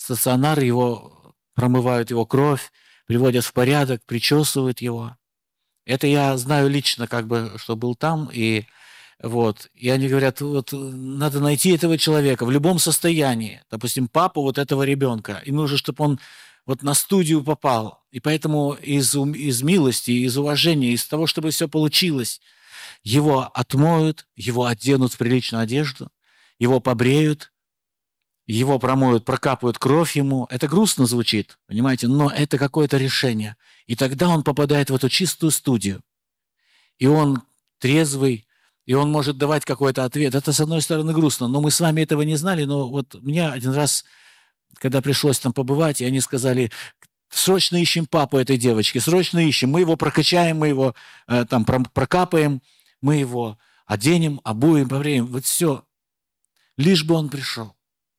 стационар, его промывают его кровь, приводят в порядок, причесывают его. Это я знаю лично, как бы, что был там, и вот. И они говорят, вот надо найти этого человека в любом состоянии. Допустим, папу вот этого ребенка. И нужно, чтобы он вот на студию попал. И поэтому из милости, из уважения, из того, чтобы все получилось, его отмоют, его оденут в приличную одежду, его побреют, его промоют, прокапают кровь ему. Это грустно звучит, понимаете, но это какое-то решение. И тогда он попадает в эту чистую студию. И он трезвый, и он может давать какой-то ответ. Это, с одной стороны, грустно, но мы с вами этого не знали. Но вот мне один раз, когда пришлось там побывать, и они сказали, срочно ищем папу этой девочки, срочно ищем, мы его прокачаем, мы его там прокапаем, мы его оденем, обуем, побреем. Вот все, лишь бы он пришел.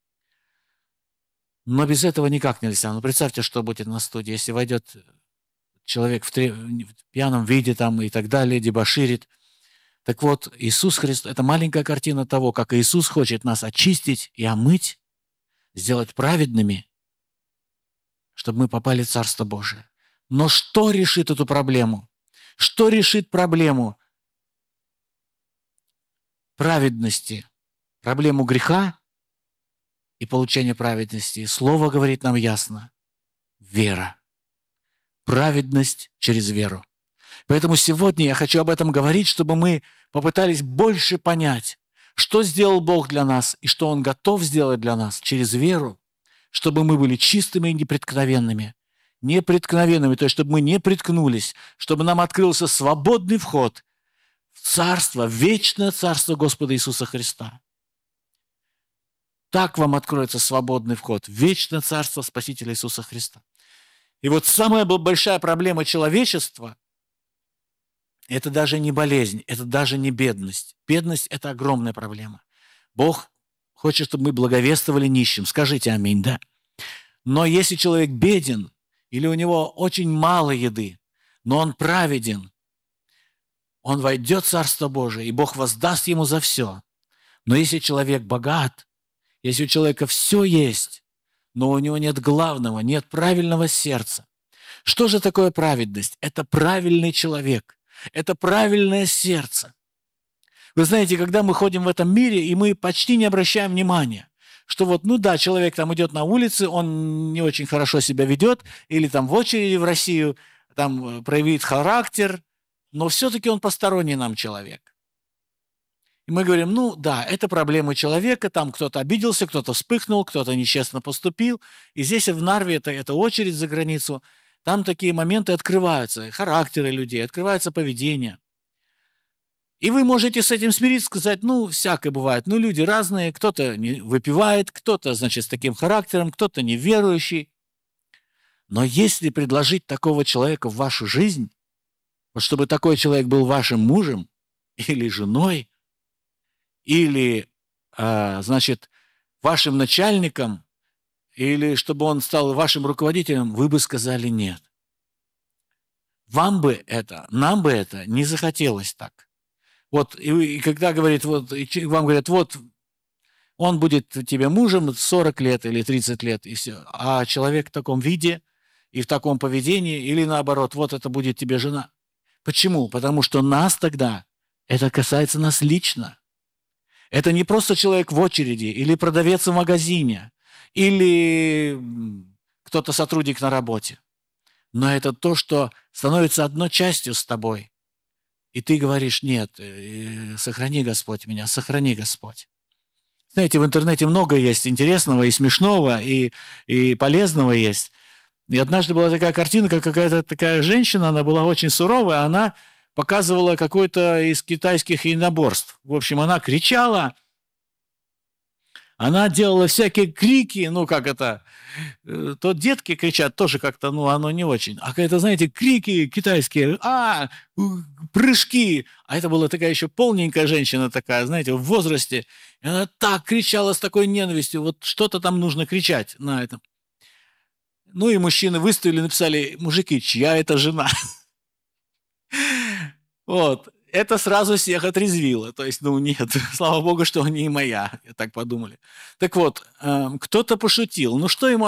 Но без этого никак нельзя. Ну, представьте, что будет на студии, если войдет человек в пьяном виде там и так далее, дебоширит. Так вот, Иисус Христос – это маленькая картина того, как Иисус хочет нас очистить и омыть, сделать праведными, чтобы мы попали в Царство Божие. Но что решит эту проблему? Что решит проблему праведности, проблему греха и получения праведности? Слово говорит нам ясно – вера. Праведность через веру. Поэтому сегодня я хочу об этом говорить, чтобы мы попытались больше понять, что сделал Бог для нас и что Он готов сделать для нас через веру, чтобы мы были чистыми и непреткновенными. Непреткновенными, то есть чтобы мы не приткнулись, чтобы нам открылся свободный вход в Царство, в вечное Царство Господа Иисуса Христа. Так вам откроется свободный вход в вечное Царство Спасителя Иисуса Христа. И вот самая большая проблема человечества – это даже не болезнь, это даже не бедность. Бедность – это огромная проблема. Бог хочет, чтобы мы благовествовали нищим. Скажите аминь, да? Но если человек беден, или у него очень мало еды, но он праведен, он войдет в Царство Божие, и Бог воздаст ему за все. Но если человек богат, если у человека все есть, но у него нет главного, нет правильного сердца. Что же такое праведность? Это правильный человек, это правильное сердце. Вы знаете, когда мы ходим в этом мире, и мы почти не обращаем внимания, что вот, ну да, человек там идет на улице, он не очень хорошо себя ведет, или там в очереди в Россию там проявит характер, но все-таки он посторонний нам человек. И мы говорим, ну да, это проблемы человека, там кто-то обиделся, кто-то вспыхнул, кто-то нечестно поступил. И здесь в Нарве, это очередь за границу, там такие моменты открываются, характеры людей, открывается поведение. И вы можете с этим смириться, сказать, ну, всякое бывает, ну, люди разные, кто-то выпивает, кто-то, значит, с таким характером, кто-то неверующий. Но если предложить такого человека в вашу жизнь, вот чтобы такой человек был вашим мужем или женой, или, значит, вашим начальником, или чтобы он стал вашим руководителем, вы бы сказали нет. Вам бы это, нам бы это не захотелось так. Вот, и когда говорит, вот, и вам говорят, вот, он будет тебе мужем 40 лет или 30 лет, и все. А человек в таком виде и в таком поведении, или наоборот, вот это будет тебе жена. Почему? Потому что нас тогда, это касается нас лично. Это не просто человек в очереди, или продавец в магазине, или кто-то сотрудник на работе. Но это то, что становится одной частью с тобой. И ты говоришь, нет, сохрани, Господь, меня, сохрани, Господь. Знаете, в интернете много есть интересного и смешного, и полезного есть. И однажды была такая картина, как какая-то такая женщина, она была очень суровая, она показывала какое-то из китайских единоборств. В общем, она кричала, она делала всякие крики, ну, как это, то детки кричат тоже как-то, ну, оно не очень. А это, знаете, крики китайские, прыжки. А это была такая еще полненькая женщина такая, знаете, в возрасте. И она так кричала с такой ненавистью, вот что-то там нужно кричать на этом. Ну, и мужчины выставили, написали, мужики, чья это жена? Вот. Это сразу всех отрезвило. То есть, ну нет, слава богу, что не моя, так подумали. Так вот, кто-то пошутил. Ну что ему